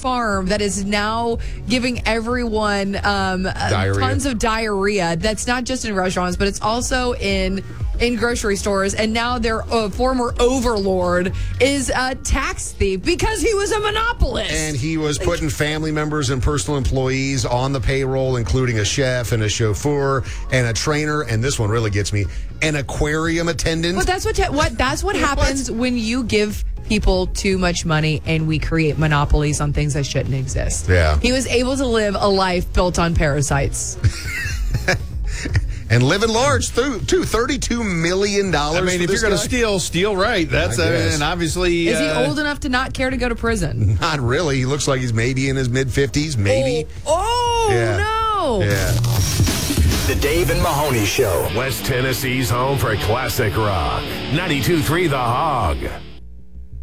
farm that is now giving everyone tons of diarrhea. That's not just in restaurants, but it's also in grocery stores, and now their former overlord is a tax thief because he was a monopolist. And he was putting family members and personal employees on the payroll, including a chef and a chauffeur and a trainer, and this one really gets me, an aquarium attendant. Well, that's what happens when you give people too much money and we create monopolies on things that shouldn't exist. Yeah. He was able to live a life built on parasites. And living large, too. $32 million. I mean, if you're going to steal right. That's and obviously. Is he old enough to not care to go to prison? Not really. He looks like he's maybe in his mid-50s, maybe. No. Yeah. The Dave and Mahoney Show. West Tennessee's home for classic rock. 92.3 The Hog.